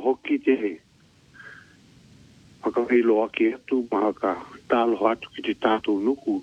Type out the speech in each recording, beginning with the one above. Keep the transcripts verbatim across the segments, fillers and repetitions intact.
hoki te he. Paka hei loa ki atu mahaka tālo atu ki te tātou nuku.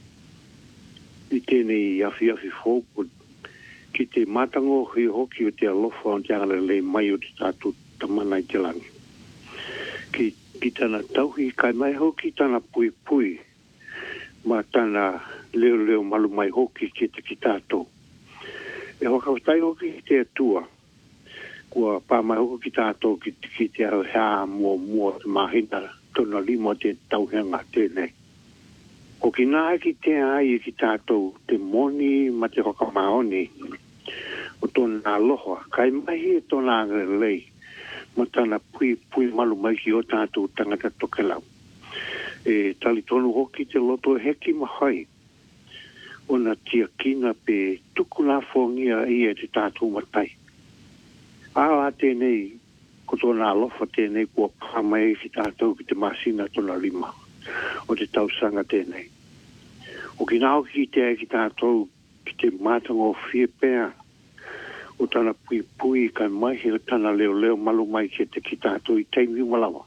I tēnei awhi awhi fōku. Ki te matango hui hoki o te alofa o te angara le mai o te tātou tamana i te langi. Ki, ki tana tauhi kai mai hoki tana pui pui. Ma tana leo leo malu mai hoki ki te ki tātou. E wakautai hoki ki te atua. Kua pā mai hoki ki tātou ki, ki te au hea mua mua te mahina tona lima te tauhenga tēnei. Ko ki nā ki te ai ki tātou te moni ma te whakamaoni o tōna aloha. Kai mahi e tōna lei ma tāna pui pui malu mai ki o tātou tangata tokelau. E tali tonu hoki te loto heki mahai. O na tia kina pe tuku la fongia i e te tātou matai. Ala tēnei, ko tōna alofa tēnei kua pāmai ki tātou ki te masina tōna lima. O te tausanga tēnei. O ki nāo ki te ai ki tātou ki te mātango whie pēr. O tāna pui pui kai mai he tāna leo leo malu mai ki te ki tātou i teimi umalawa.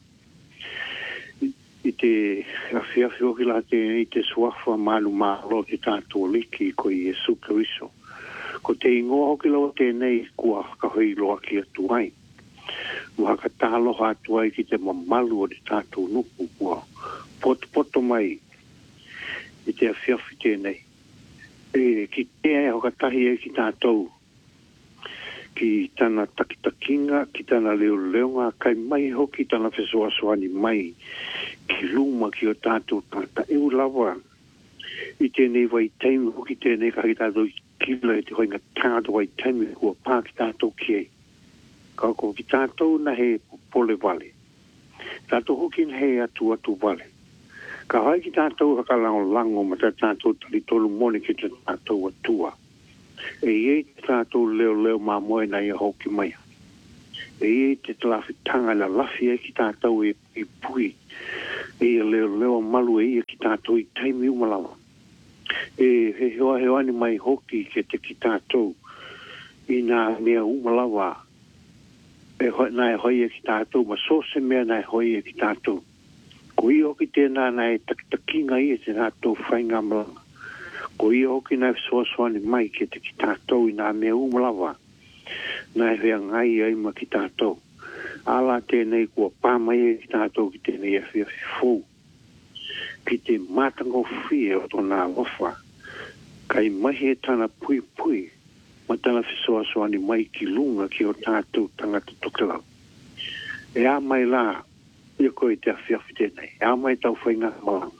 I, I te awhi awhi o ki la tēnei i te suafa malu mālo ki tātou liki ko i Jesu Keriso. Ko te ingoa hoki lau tēnei kua kahui loa ki atu ai. Waka tāloha atu ai ki te mamalu o te tātou nuku kua poto poto mai i te awhiawhi tēnei. E ki te ai hokatahi e ki tātou ki tana takitakinga, ki tana leo leonga, kai mai hoki tana whesoasoani mai ki luma ki o tātou tata e ulawa. I tēnei wai teimi hoki tēnei kahi tātou kila e te hoinga tātou wai teimi kua pā ki tātou ki ei. Ka ko ki tātou na he pole vale. Tātou hoki na he atu atu vale. Ka hai ki tātou hakalango lango ma tā tātou tali tolu moni ki tā tātou atua. E iei te tātou leo leo mā moe na ia hoki mai. E iei te talafi tanga la lafi e ki tātou e, e pui. E ia leo leo malu e ia ki tātou i taimi umalawa. E he hoa he wani mai hoki ke te ki tātou i nā mea umalawa. E hoi nā e hoi e ki tātou ma sose mea nā e hoi e ki tātou. Ko i hoki tēnā nā e takitakinga i e te tātou whainga malanga. Ko i hoki nā e soasoani mai ke te ki tātou i nā mea umalawa. Nā e hea ngai ai ma ki tātou. Ala tēnei kua pāmai e ki tātou ki tēnei e whia whifou. Ki te mātango whie o tōna alofa. Kai mahi e tāna pui pui. Ma tāna whisoasoani mai ki lunga ki o tātou tangata tokelau. E a mai la. Ia koe te awhiawhi tēnei. E a mai tau whainga malanga.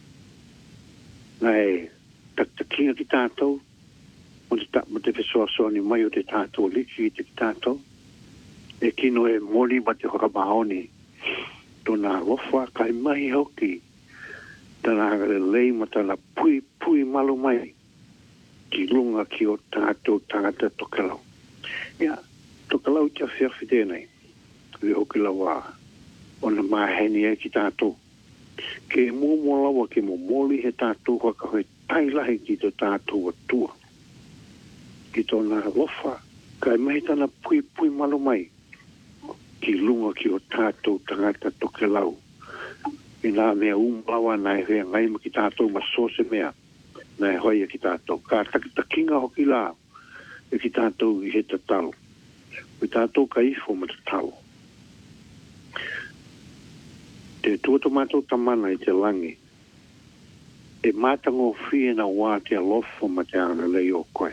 Nai, taktakinga ki tātou. Mo te, mo te whesoasoani mai o te tātou liki i te ki tātou. E kino e mori ma te whakamaoni. Tōna lofa kai mahi hoki. Tana hangare lei ma tana pui pui malu mai. Ki lunga ki o tātou tangata tokelau. Ia, tokelau te awhiawhi tēnei. Kui hoki lawa. Ona maheni e ki tātou. Ke mō mō lawa ke mō mōli he tātou waka hoi tailahi ki tō tātou atua. Ki tōna lofa, kai mahi tana pui pui malu mai. Ki lunga ki o tātou tangata tokelau. I nā mea umlawa nā e hea ngai ma ki tātou ma sose mea. Nā e hoi e ki tātou. Ka takitakinga hoki la e ki tātou i he tatalo. I tātou ka ifo ma tatalo. Te tuato mātou tamana i te langi. E mātango whie na wā te alofo ma te ana lei o koe.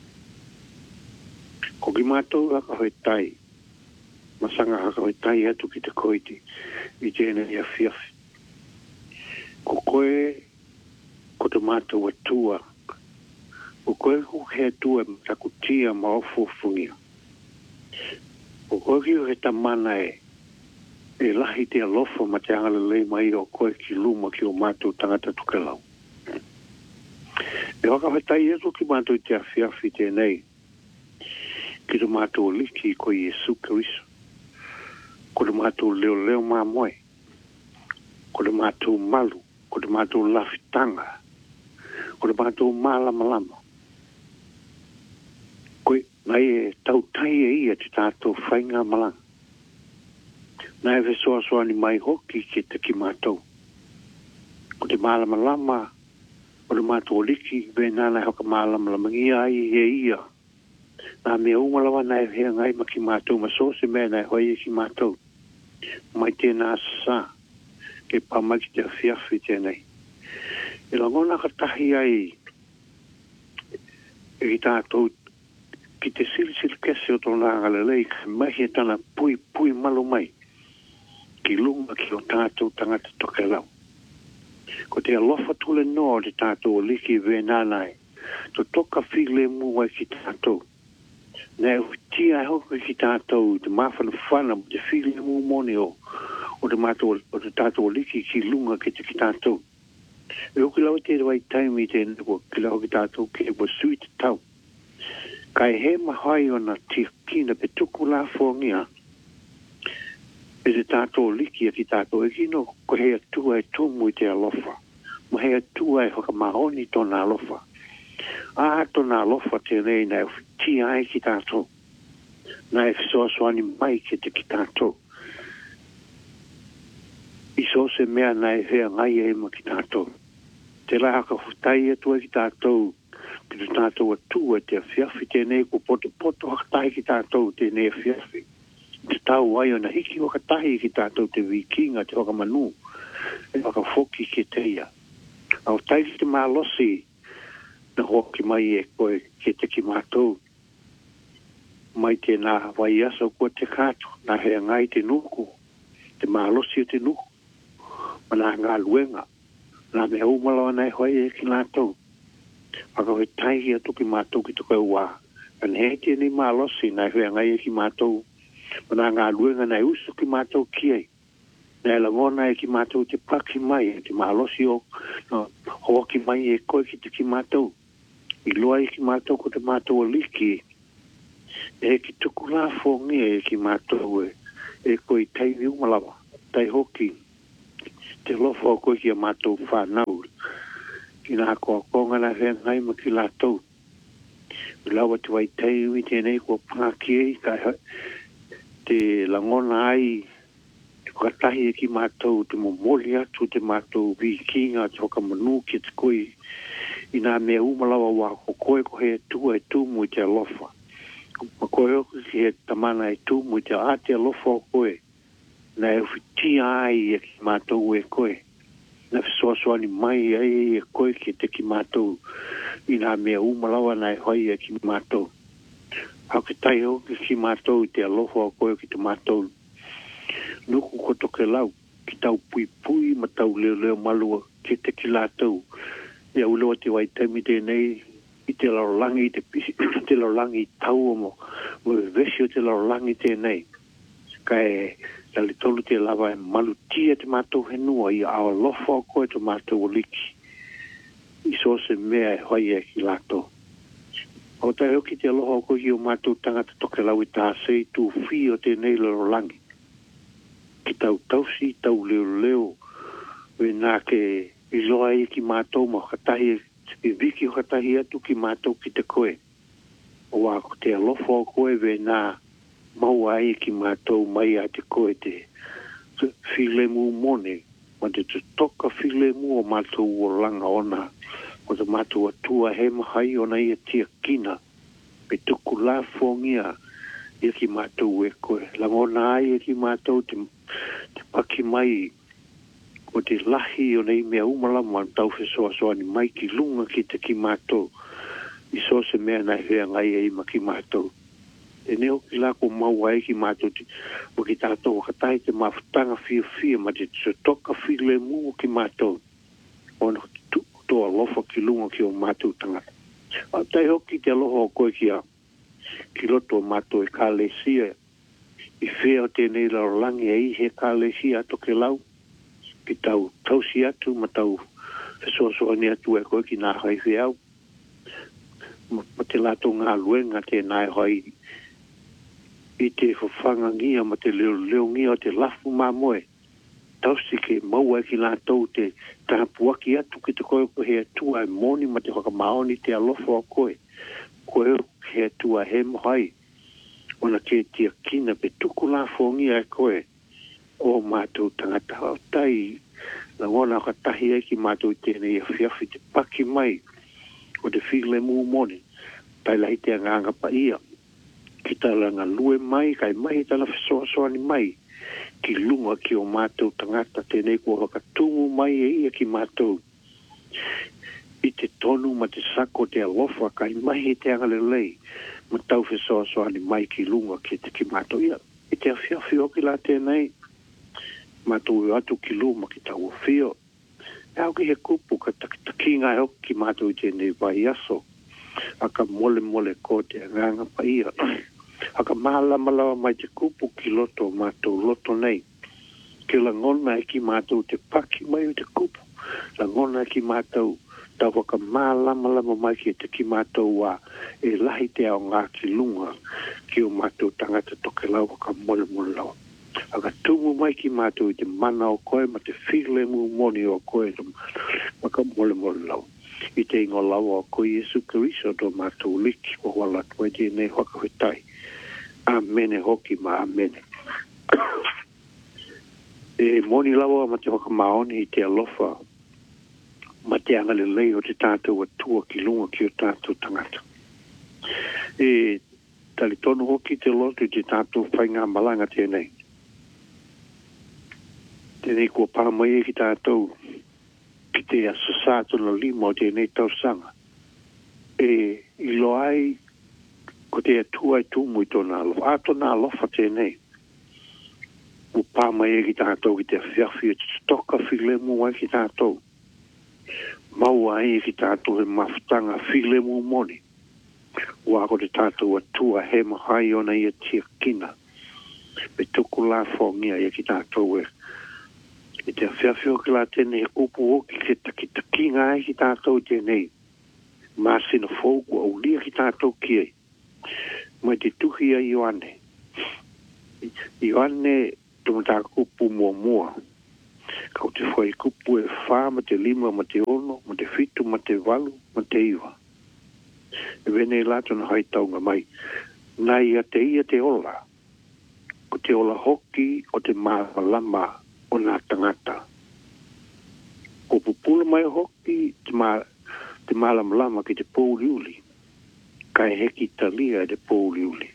Ko ki mātou haka hoi tai. Masanga haka hoi tai atu ki te koiti. I tēnei a whiawhi. Ko koe, ko te mātou atua. Ko koe ko he atua ma takutia ma ofo fungia. Ko koe ki o he tamana e. E lahi te alofa ma te angala lei mai o koe ki luma ki o mātou tangata tukelau. E wakawatai eto ki mātou te awhiawhi tēnei. Ki te mātou liki ko Jesu Keriso. Ko te mātou leo leo mā moe. Ko te mātou malu. Ko te mātou lawhitanga. Ko te mātou mālama lama. Koe, nai e tautai e ia te tātou whainga malanga. Na e fe soa soa ni mai hoki ke te ki mātou. Ko te mālama lama, o le mātou liki, ve nana e hoka mālama lama ngia ai he ia. Nā mea umalawa na e hea ngai ma ki mātou, ma so se mea na e hoi e ki mātou. Mai tēnā sa, ke pāmai ki te awhiawhi tēnei. E la ngona ka tahi ai, e ki tātou, ki te sili sili kese o tōna agalelei, ka mahi e tana pui pui malo mai. Ki lunga ki o tātou tangata toke lau. Ko te alofa tule noa te tātou o liki ve nānai. To toka while mua ki tātou. Nē tia e hoka ki tātou te mawhana whana te while mua mone o o te mātou o te tātou o liki ki lunga ki te ki tātou. E hoki lau te rewai taimi te nako ki lau ki tātou ki e wa sui te tau. Kai he mahai o na tia kina pe tuku la whongia. E te tātou liki a ki tātou e kino ko hea tua e tumu i te alofa. Mo hea tua e whaka mahoni tōna alofa. A tōna alofa te rei na e ti ai ki tātou. Na e whisoasoani mai ki te ki tātou. I so se mea na e hea ngai e ma ki tātou. Te la haka hutai e tua ki tātou. Ki te tātou a tua te awhiawhi tēnei ko poto poto hakatai ki tātou tēnei a whiawhi. Te tau ai o na hiki waka tahi ki tātou te wikinga te waka manu. E waka foki ke teia. Au taiki te mālosi na hoki mai e koe ke te ki mātou. Mai te nā wai asa kua te kātu. Nā hea ngai te nuku. Te mālosi o te nuku. Ma nā ngā luenga. Nā mea umalawa nai hoi e ki nātou. Waka hoi taiki atu ki mātou ki tukai wā. An hei te ni mālosi nā hea ngai e ki mātou. Mana ngā luenga nei usu ki mātou kiei. Nei la ngona e ki mātou te paki mai, te mālosi o no, hoa ki mai e koe ki te ki mātou. I loa e ki mātou ko te mātou o liki. E ki tuku la whongi e ki mātou e, e koe tei umalawa, tei hoki. Te lofa o koe ki a mātou whanau. Ki nā koa konga na hea ngai ma ki lātou. I lawa te wai tei ui tēnei kua pāki e, kai te langona ai te katahi e ki mātou te momoli atu te mātou wikinga te whakamanu ki te koe i nā mea umalawa wā ko koe ko he tua e tūmu i te alofa. Ma koe oku ki he tamana e tūmu i te a te alofa o koe na e whiti ai e ki mātou e koe. Na whisoasoani mai ai e koe ki te ki mātou i nā mea umalawa na e hoi e ki mātou. Hau ke tai ho ki mātou te alofa o koe ki te mātou. Nuku ko toke lau ki tau pui pui ma tau leo leo malua ki te ki lātou. Ia uloa te wai taimi tēnei i te larolangi te pisi, te larolangi tau o mo. Mo vesi o te larolangi tēnei. Kai tali tolu te lava e malu tia te mātou henua i a alofa o koe te mātou o liki. I so se mea e hoi e ki lātou. O tai hoki te aloha o koe ki o mātou tangata toke lau i tā sei tū whi o tēnei larolangi. Ki tau tausi, tau leo leo, we nā ke i loa i ki mātou ma katahi, i viki o katahi atu ki mātou ki te koe. O wā ko te alofa o koe we nā maua ai ki mātou mai a te koe te while mu mone, ma te toka while mu o mātou o langa ona. Ko te mātua tua he mahai o nei e tia kina. Pe tuku la whongia e ki mātou e koe. Langona ai e ki mātou te, te paki mai o te lahi o nei mea umalama tau whesoasoani mai ki lunga ki te ki mātou. I so se mea nai hea ngai e ima ki mātou. E neo ki lako maua e ki mātou te o ki tātou wakatai te mawhutanga fia fia ma te toka while mu o ki mātou. Ono to alofa ki lunga ki o mātou tangata. A tai hoki te aloha o koe ki a ki loto o mātou e kālesia. I whea o tēnei larolangi e i he kālesia ato ke lau. Ki tau tausi atu ma tau whesoasoani atu e koe ki nā hai whiau. Ma te lato ngā luenga te nai hai i te whawhanga ngia ma te leo leo ngia o te lafu mā moe. Tausi ke maua ki lātou te tāpuaki atu ki te koe ko he atua e moni ma te whakamaoni te alofa o koe. Koe he atua he mohai. Ona ke tia kina pe tuku la whongia e koe. o mātou tangata o tai la ngona ka tahi e ki mātou tēnei a whiawhi te paki mai o te while mū moni tai lahi te anganga pa ia ki talanga lue mai kai mai tala whesoa soani mai ki lunga ki o mātou tangata tēnei kua whakatungu mai e ia ki mātou i te tonu ma te sako te alofa kai mai te angalelei ma tau whesoa soani mai ki lunga ki te ki mātou ia i te awhiawhi o ki la tēnei mātou e atu ki luma ki tau o whio e au ki he kupu ka takinga e o ki mātou i tēnei vai aso aka mole mole ko te anganga pa ia aka malama lawa mai te kupu ki loto mātou loto nei ke la ngona e ki mātou te paki mai o te kupu la ngona e ki mātou tau waka malama lama mai ki te ki mātou wa e lahi te ao ngā ki lunga ki o mātou tangata toke lau waka mole mole lawa aka tumu mai ki mātou i te mana o koe ma te while mu moni o koe waka mole mole lau i te ingo lawa o koe Jesu Keriso do mātou liki o wala tue tēnei whakawetai amene hoki ma amene e moni lawa ma te whakamaoni i te alofa ma te angale lei o te tātou atua ki lunga ki o tātou tangata e tali tonu hoki te lotu i te tātou whainga malanga tēnei tēnei kua pāmai e ki tātou ki te asasātu na lima o tēnei tausanga e ilo ai ko te atua i tūmu i tōna alofa a tōna alofa tēnei kua pāmai e ki tātou ki te whiawhi e te stoka while mu ai ki tātou mau ai e ki tātou he mawhtanga while mu moni wa ko te tātou atua he mahai ona i a tia kina me tuku la whongia e ki tātou e i te whiawhi o ki la tēnei he kupu o ki ke taki taki ngā e ki tātou tēnei māsina fōku au lia ki tātou ki e mai te tuhi a Ioane Ioane tumata kupu mua mua kau te whai kupu e whā ma te lima ma te ono ma te whitu ma te walu ma te iwa e vene lato na haitaunga mai nai a te ia te ola ko te ola hoki o te māwalama o nā tangata ko pupula mai hoki te mā te malama lama ki te pōliuli kai heki talia te pōliuli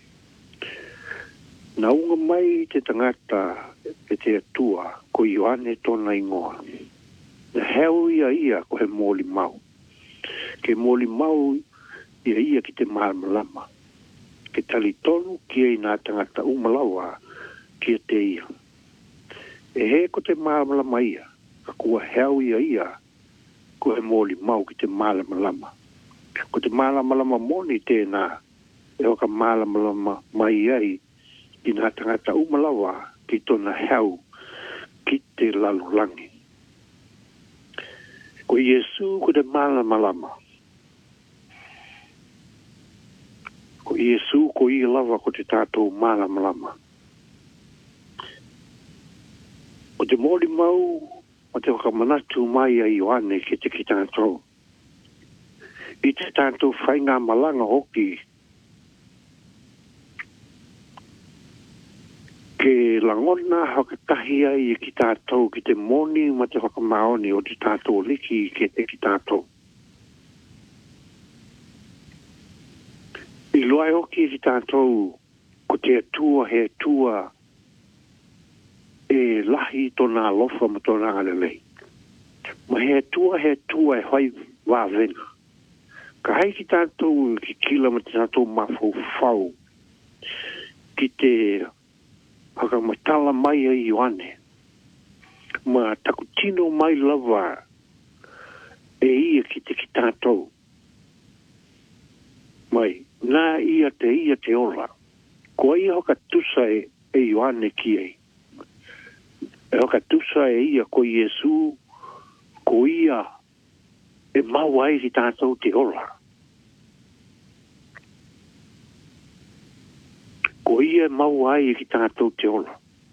na unga mai te tangata e te atua ko Ioane tona ingoa na heo ia ia ko he mōli mau ke mōli mau ia ia ki te malama lama ke tali tonu ki ei nā tangata umalawa ki te ia e he ko te malama lama ia ka kua heo ia ia ko he mōli mau ki te malama lama ko te malama lama moni tēnā e o ka malama lama mai ai i nā tangata umalawa ki tona heo ki te lalulangi ko Iesu ko te malama lama ko Iesu ko i lava ko te tātou malama lama o te mōli mau o te whakamanatu mai a Ioane ki te ki tātou i te tātou whainga malanga hoki ke langona hakatahi ai i ki tātou ki te moni ma te whakamaoni o te tātou liki ki te ki tātou i loai hoki ki tātou ko te atua he atua e lahi tona alofa ma tona alelei ma he atua he atua e hoi wāwena ka hai ki tātou ki kila ma te tātou mafau fau ki te whakamatala mai a Ioane ma takutino mai lava e ia ki te ki tātou mai nā ia te ia te ola ko ia hoka tusa e, e Ioane ki ei e hoka tusa e ia ko Iesu ko ia e mau ai ki tātou te ola. Ko ia e mau ai ki tātou te ola.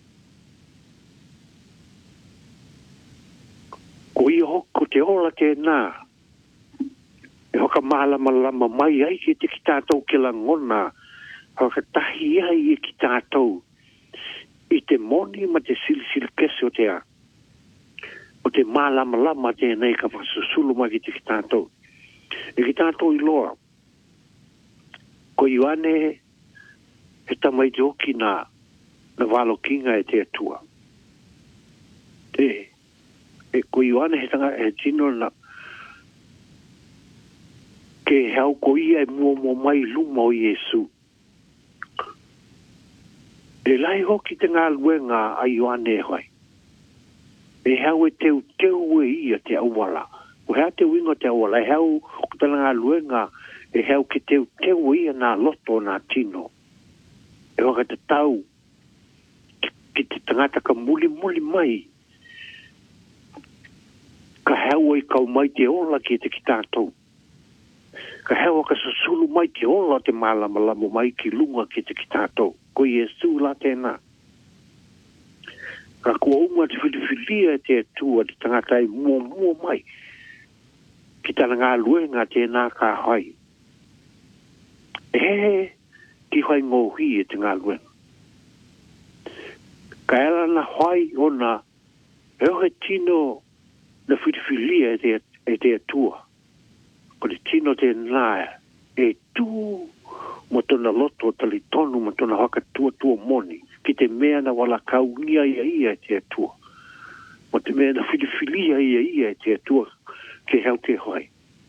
Ko ia hoko te ola te nā. E hoka malama lama mai ai ki te ki tātou ke la ngona. Hoka tahi ai ki tātou. I te moni ma te sili sili kese o te a. O te malama lama te nei ka whasusulu ma ki te ki tātou. E ki tātou i loa. Ko iwane e tamai te oki na na walo kinga e te atua. Te, e ko iwane he tanga e tino na ke hau ko ia e mua mua mai luma o Yesu. E lai hoki te ngā luenga a iwane e hoi. E hau e teu teu e ia te awala. O hea te wingo te awala. E hau o tala ngā luenga e hau ki teu teu e ia nā loto nā tino. E waka te tau ki te tangata ka muli muli mai. Ka hau e kau mai te ola ki te ki tātou. Ka hau ka susulu mai te ola te malama lamo mai ki lunga ki te ki tātou. Ko Yesu la tēnā. Ka kua unga te whiliwhilia e te atua te tangata e mua mua mai. Ki tana ngā luenga tēnā ka hai. E ki hai ngōhi e te ngā luenga. Ka ela na hai o na e ohe tino na whiliwhilia e te, e te atua. Ko te tino te nāia e tū mo tona loto tali tonu mo tona haka tua tua moni ki te mea na wala kaungia ia ia e te atua mo te mea na whiliwhilia ia ia e te atua ke hau te hoi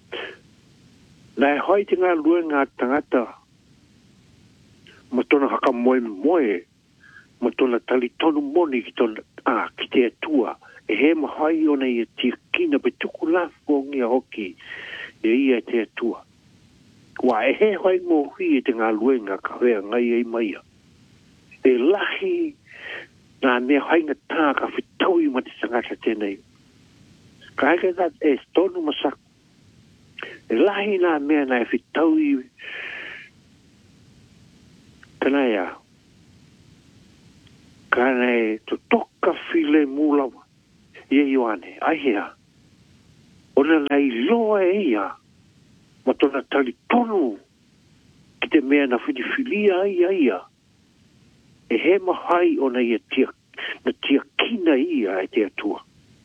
na e hoi te ngā luenga tangata mo tona haka moe moe mo tona tali tonu moni ki tona ah, ki te atua e he mahai ona i te kina pe tuku lafo ngia hoki e ia te atua wa e he hoi ngō hui e te ngā luenga ka hea ngai ei maia. E lahi nā mea hainga tā ka whitaui ma te tangata tēnei. Ka heke that e stonu masaku. E lahi nā mea nā e whitaui kanai a. Ka nei to toka while mūlawa. Ia Ioane, ahia. Ona nei loa e ia. Ma tona tali tonu ki te mea na whiliwhilia ia ia. E he mahai o na ia tia, na tia kina ia e te atua.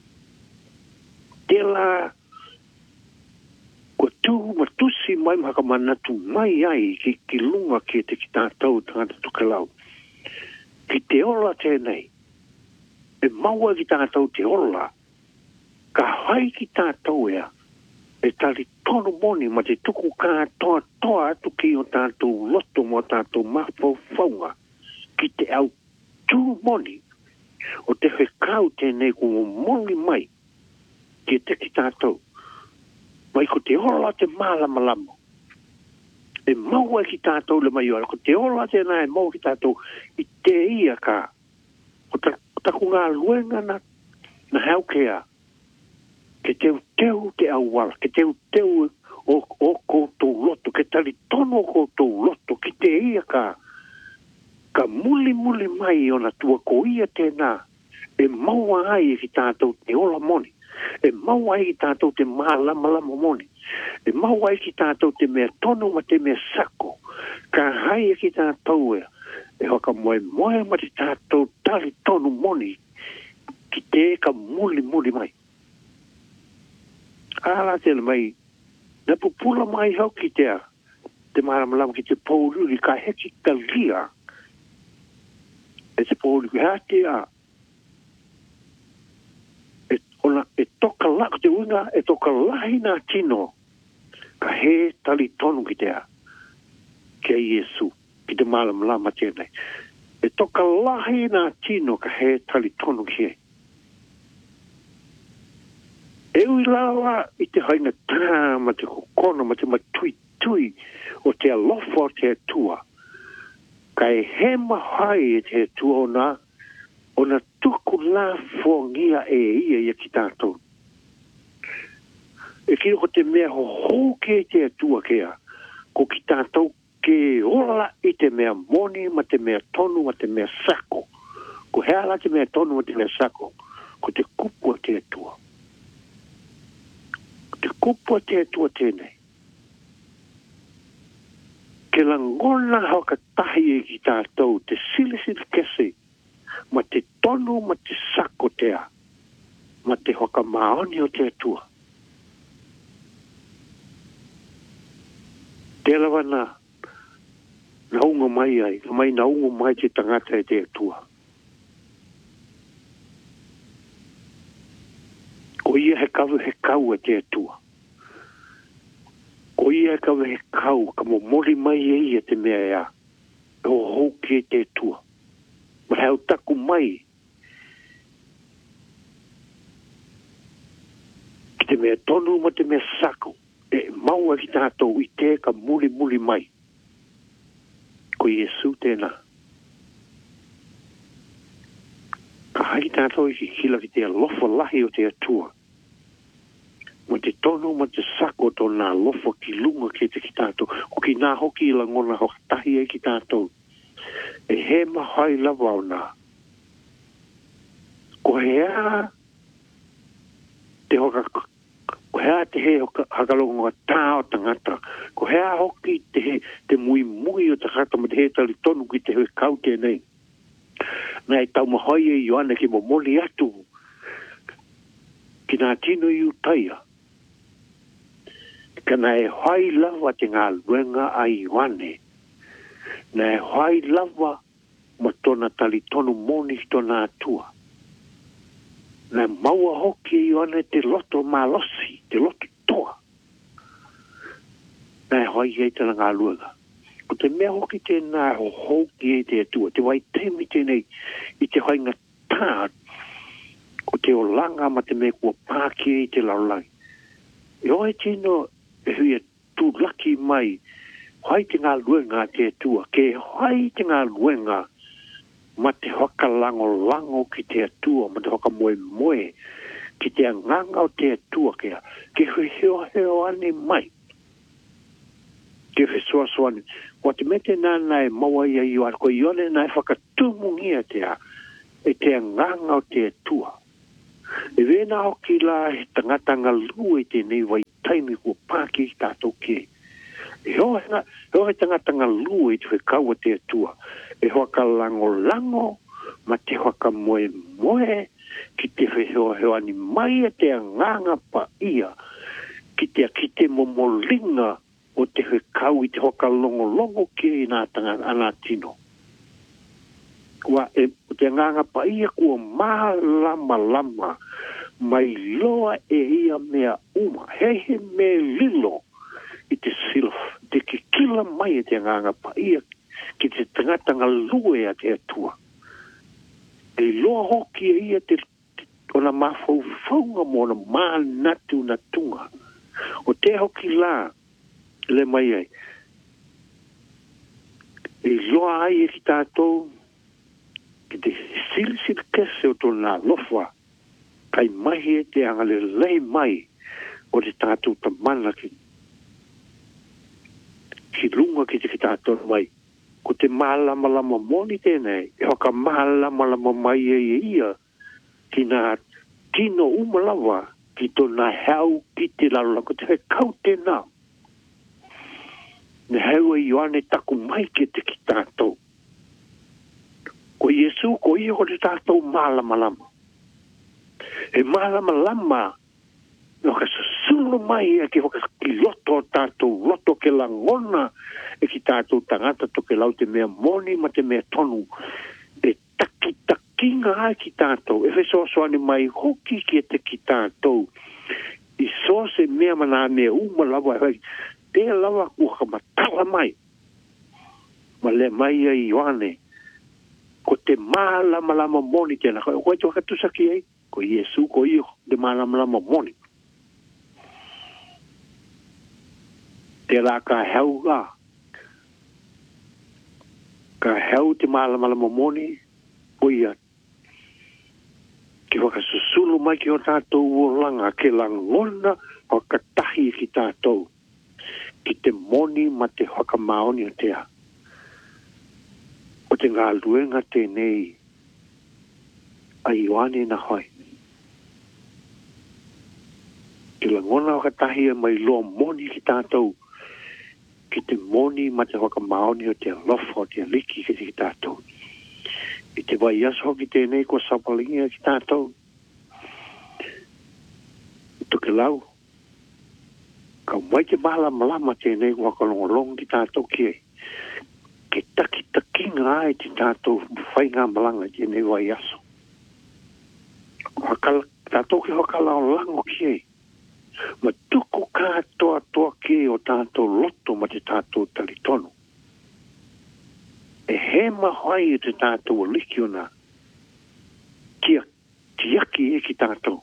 Te la kua tū matusi mai maka manatu mai ai ki, ki lunga ki te ki tātou tangata tukalau. Ki te ola tēnei. E maua ki tātou te ola. Ka hai ki tātou ea. E tali tono moni ma te tuku kā toa toa atu ki o tātou loto mo tātou mafau faunga ki te au tū moni o te whekau tēnei kua moni mai ki te ki tātou mai ko te ola te malama lamo e maua ki tātou le mai ora ko te ola tēnā e mau ki tātou i te ia ka o taku ngā luenga na na haukea ke teu teu te awala, ke teu teu o, o koutou loto, ke tali tono o koutou loto, ki te ia ka, ka muli muli mai o na tua ko ia tēnā, e maua ai ki tātou te ola moni, e maua ai ki tātou te malama lama moni, e maua ai ki tātou te mea tono ma te mea sako, ka hai ki tātou e, e hoka moe moe ma te tātou tali tono moni, ki te ka muli muli mai. Ala te mai, na pupula mai hau ki te te maramalamu ki te pōruri ka heki ka lia. E te pōruri hea te a. E, ona, e toka lako te unga, e toka lahi nā tino. Ka he tali tonu ki te a. Kia Yesu, ki te maramalamu tēnei. E toka lahi nā tino ka he tali tonu ki he. E ui lawa i te hainga tā ma te kokono ma te matui tui o te alofa o te atua. Ka e he mahai e te atua o nā o na tuku la fongia e ia ia ki tātou. E kiro ko te mea ho ho ke te atua kea ko ki tātou ke ola i te mea moni ma te mea tonu ma te mea sako. Ko hea la te mea tonu ma te mea sako ko te kupu o te atua. Te kupu te atua tēnei. Ke la ngona hauka tahi e ki tātou, te sili sili kese, ma tonu ma te sako tea, ma te hoka maoni o te atua. Te lawa na, na unga mai ai, na mai na unga mai te tangata e te atua. Ko ia he kawe he kau e te atua. Ko ia he kawe he kau, ka mo mori mai e ia te mea ea, e o houki e te atua. Ma heo taku mai, ki te mea tonu ma te mea sako, e maua ki tātou i te ka muli muli mai. Ko Iesu tēnā. Ka hai tātou i ki kila ki te alofa lahi o te atua. Ma te tonu ma te sako to nā lofa ki lunga ki te ki tātou. O ki nā hoki i la ngona hoka tahi e ki tātou. E he mahai lava o nā. Ko hea te hoka, ko hea te he hoka hakalonga tā o tangata. Ko hea hoki te he, te mui mui o tangata ma te he tali tonu ki te he kau tēnei. Nā e tau mahai e Ioana ki mo moli atu. Ki nā tino i utaia. Ka nā e hai lava te ngā luenga a Ioane. Nā e hai lava ma tona tali tonu moni ki tona atua. Nā maua hoki e Ioane te loto malosi, te loto toa. Nā e hai e te ngā luenga. Ko te mea hoki tēnā o hoki e te atua. Te wai temi tēnei i te hainga tā. Ko te o langa ma te mea kua pāki e te laulangi. E oi tino e hui e tū laki mai. Hai te ngā luenga te atua. Ke hai te ngā luenga ma te hoka lango lango ki te atua. Ma te hoka moe moe. Ki te nganga o te atua kia. Ke hui heo heo ane mai. Ke hui soa soa ni. Wa te mete nāna e maua ia Ioane. Ko Ioane nai whakatūmungia te a. E te nganga o te atua. E vena hoki la he tangata ngā lua i te nei wai taimi kua pāki i tātou ke. E hoa he tangata ngā lua i te whekau o te atua. E hoa ka lango lango, ma te hoa ka moe moe, ki te wheheo heo ani mai e te nganga pa ia, ki te ki te momolinga o te whekau i te hoa ka longo longo ke i nā tangata anā tino. Kua e te nganga pa ia kua maa lama lama mai loa e ia mea uma. He he me lilo i te sila, te kikila mai e te nganga pa ia ki te tangata ngā lue a te atua. E loa hoki e ia te ona mafau faunga mo na maa natu na tunga. O te hoki la le mai ai. E loa ai e ki tātou ki te sili sili kese o tōna lofa, kai mahi e te angale lei mai o te tātou ta mana ki, ki lunga ki te ki tātou mai. Ko te mālama lama moni tēnei, e hoka mālama lama mai e ia, ki nā tino umalawa, ki tōna hau ki te lalola, ko te he kau tēnā. Ne hau e Ioane taku mai ki te ki tātou. Ko Iesu, ko ia ko te tātou mālama lama. E mālama lama, no ka susulu mai e ki hoka ki loto tātou, loto ke langona e ki tātou tangata to ke lau te mea moni ma te mea tonu. E taki takinga ai ki tātou. E wheso soane mai hoki ki e te ki tātou. I so se mea mana mea uma lawa e te lawa kua ka matala mai. Ma le mai e Ioane. Ko te mālama lama moni tēnā. Koe te wakatusaki ei. Ko Iesu, ko iyo, te mālama lama moni. Te rā ka hau ngā. Ka hau te mālama lama moni. Ko ia. Ki wakasusulu mai ki o tātou uolanga. Ke langona wakatahi ki tātou. Ki te moni ma te whakamaoni o te a. O te ngā luenga tēnei a Ioane na hoi. Ki langona o katahi e mai loa moni ki tātou. Ki te moni ma te waka maoni o te alofa o te aliki ki te tātou. I te vai aso ki tēnei ko sapalingia ki tātou. Tuke lau. Ka mai te mahala malama tēnei ko hakalongolong ki tātou ki e. Ke taki takinga ai ti tātou whainga malanga tēnei vai aso. Hakala, tātou ki hakala o lango ki e. Ma tuku kātoa toa ki o tātou loto ma te tātou talitono. E he mahai e te tātou o liki o nā. Kia tiaki e ki tātou.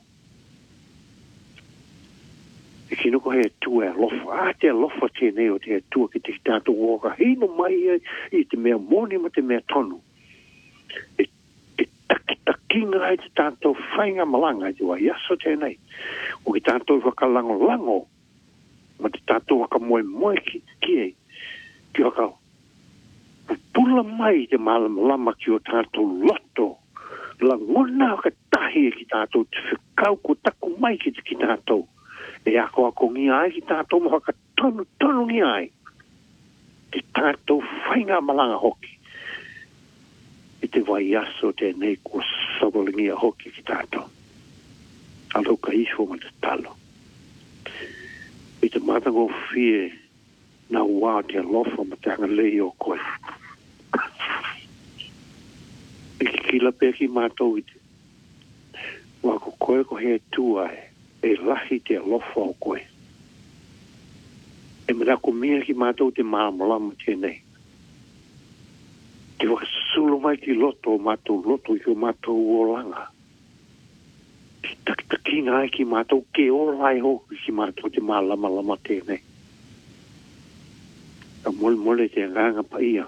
E ki nuko hea tua e lofa. A te lofa tēnei o te hea tua ki te tātou woka. Hino mai e i te mea moni ma te mea tonu. E, e taki takinga e te tātou whainga malanga e te wai aso tēnei. O ki tātou whakalango lango. Ma te tātou waka moe moe ki, ki e. Ki waka pula mai te malama lama ki o tātou loto. La ngona ka tahi e ki tātou te whikau ko taku mai ki te ki tātou. E ako ako ngi ai ki tātou mo haka tonu tonu ngi ai. Te tātou whainga malanga hoki. E te vai aso tēnei ko sawalingia hoki ki tātou. Alo ka isho ma te talo. E te matango fie na wā te alofa ma te anga lei o koe. E ki kila pēr ki mātou i te. Wā ko koe ko hea tua e. E lahi te alofa o koe. E mera ko mea ki mātou te māmalama tēnei. Te waka sulu mai ki loto o mātou loto i o mātou uolanga. Te takitakinga ai ki mātou ke orai ho ki mātou te mālama lama tēnei. Ka mole mole te nganga pa ia.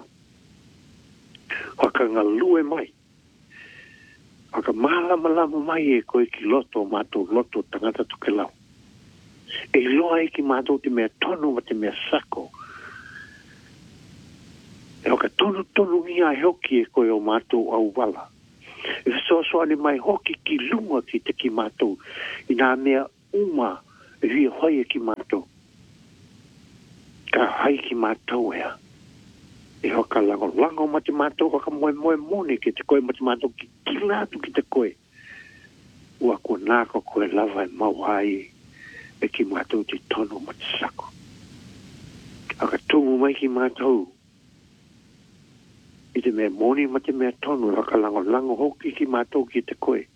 Waka ngā lue mai. Waka mālama lama mai e koe ki loto o mātou loto tangata tuke lau. E loa e ki mātou te mea tonu ma te mea sako. E waka tonu tonu ngia hoki e koe o mātou au wala. E so so ane mai hoki ki lunga ki te ki mātou. I nā mea uma e hui hoi e ki mātou. Ka hai ki mātou ea. E hoka lango lango ma te mātou hoka moe moe mone ki te koe ma te mātou ki kilatu ki te koe. Ua ko nāko koe lava e mauhai e ki mātou te tono ma te sako. Aka tungu mai ki mātou. I te mea moni ma te mea tono hoka lango lango hoki ki mātou ki te koe.